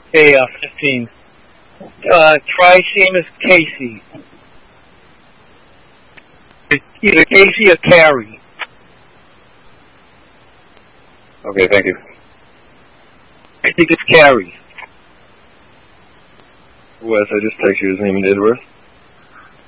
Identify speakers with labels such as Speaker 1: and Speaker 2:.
Speaker 1: Hey, 15. Try Seamus Casey. It's either Casey or Carey.
Speaker 2: Okay, thank you.
Speaker 1: I think it's Carey.
Speaker 2: Wes, I just text you his name and date of birth.